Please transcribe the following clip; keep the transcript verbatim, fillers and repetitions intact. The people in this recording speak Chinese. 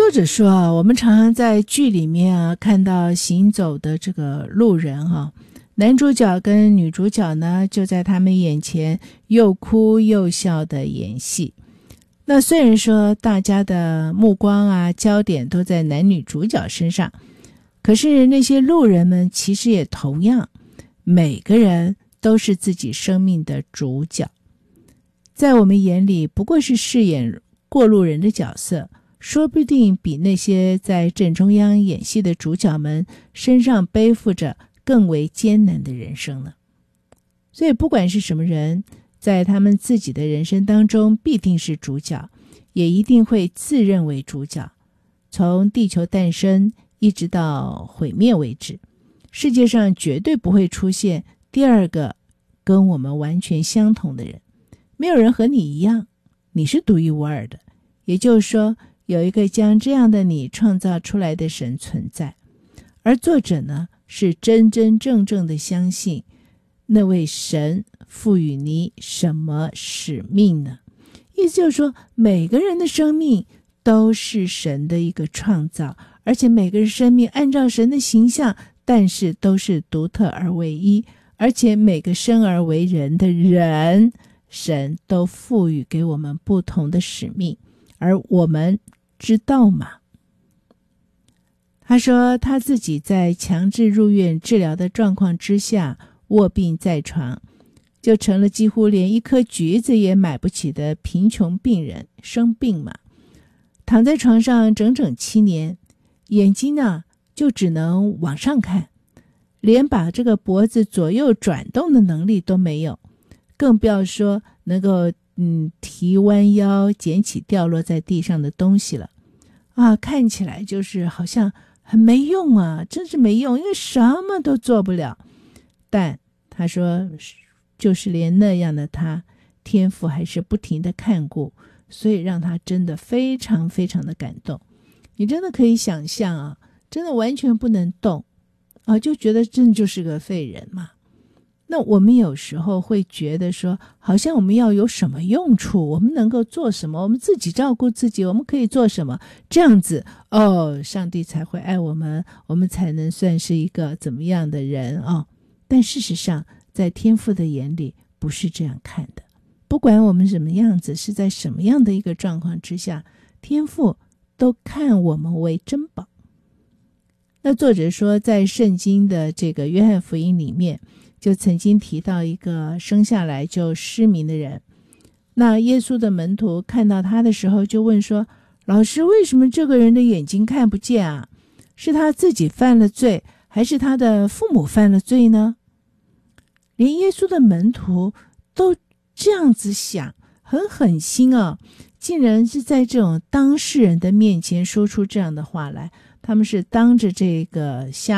作者说啊，我们常常在剧里面啊看到行走的这个路人啊，男主角跟女主角呢就在他们眼前又哭又笑的演戏。那虽然说大家的目光啊焦点都在男女主角身上，可是那些路人们其实也同样，每个人都是自己生命的主角，在我们眼里不过是饰演过路人的角色，说不定比那些在正中央演戏的主角们身上背负着更为艰难的人生呢。所以不管是什么人，在他们自己的人生当中必定是主角，也一定会自认为主角。从地球诞生一直到毁灭为止，世界上绝对不会出现第二个跟我们完全相同的人，没有人和你一样，你是独一无二的。也就是说，有一个将这样的你创造出来的神存在，而作者呢，是真真正正的相信那位神赋予你什么使命呢？意思就是说，每个人的生命都是神的一个创造，而且每个人生命按照神的形象，但是都是独特而唯一，而且每个生而为人的人，神都赋予给我们不同的使命，而我们知道吗？他说他自己在强制入院治疗的状况之下卧病在床，就成了几乎连一颗橘子也买不起的贫穷病人，生病嘛，躺在床上整整七年，眼睛呢就只能往上看，连把这个脖子左右转动的能力都没有，更不要说能够嗯提弯腰捡起掉落在地上的东西了啊，看起来就是好像很没用啊，真是没用，因为什么都做不了。但他说就是连那样的他，天父还是不停地看顾，所以让他真的非常非常的感动。你真的可以想象啊，真的完全不能动啊，就觉得真的就是个废人嘛。那我们有时候会觉得说，好像我们要有什么用处，我们能够做什么，我们自己照顾自己，我们可以做什么，这样子哦，上帝才会爱我们，我们才能算是一个怎么样的人哦。但事实上在天父的眼里不是这样看的，不管我们什么样子，是在什么样的一个状况之下，天父都看我们为珍宝。那作者说，在圣经的这个约翰福音里面，就曾经提到一个生下来就失明的人。那耶稣的门徒看到他的时候就问说，老师，为什么这个人的眼睛看不见啊？是他自己犯了罪，还是他的父母犯了罪呢？连耶稣的门徒都这样子想，很狠心啊，竟然是在这种当事人的面前说出这样的话来。他们是当着这个瞎